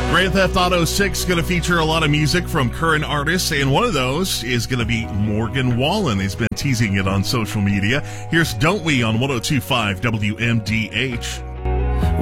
Grand Theft Auto 6 is going to feature a lot of music from current artists, and one of those is going to be Morgan Wallen. He's been teasing it on social media. Here's Don't We on 102.5 WMDH.